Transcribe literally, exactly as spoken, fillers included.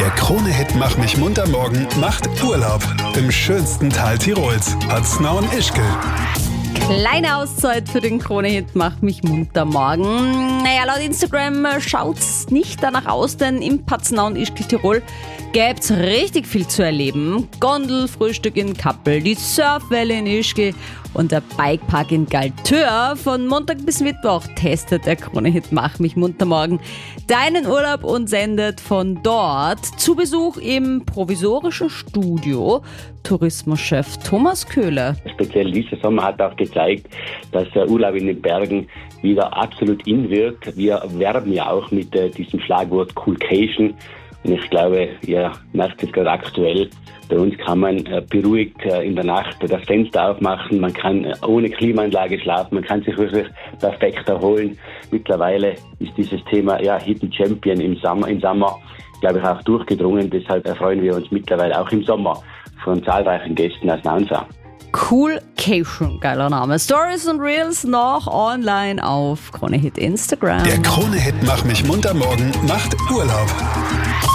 Der Krone-Hit Mach mich munter morgen macht Urlaub im schönsten Tal Tirols, Paznau und Ischgl. Kleine Auszeit für den Krone-Hit Mach mich munter morgen. Naja, laut Instagram schaut's nicht danach aus, denn im Paznau und Ischgl Tirol gäb's richtig viel zu erleben. Gondelfrühstück in Kappel, die Surfwelle in Ischgl und der Bikepark in Galtör. Von Montag bis Mittwoch testet der Krone-Hit Mach mich munter morgen deinen Urlaub und sendet von dort. Zu Besuch im provisorischen Studio Tourismuschef Thomas Köhler. Speziell dieser Sommer hat auch gezeigt, dass der Urlaub in den Bergen wieder absolut in wird. Wir werben ja auch mit äh, diesem Schlagwort Coolcation. Und ich glaube, ihr merkt es gerade aktuell, bei uns kann man äh, beruhigt äh, in der Nacht das Fenster aufmachen, man kann äh, ohne Klimaanlage schlafen, man kann sich wirklich perfekt erholen. Mittlerweile ist dieses Thema ja, Hidden Champion im Sommer, im Sommer, glaube ich, auch durchgedrungen. Deshalb erfreuen wir uns mittlerweile auch im Sommer von zahlreichen Gästen aus Nansau. Coolcation, geiler Name. Stories und Reels noch online auf Krone-Hit Instagram. Der Krone-Hit Mach mich munter morgen macht Urlaub.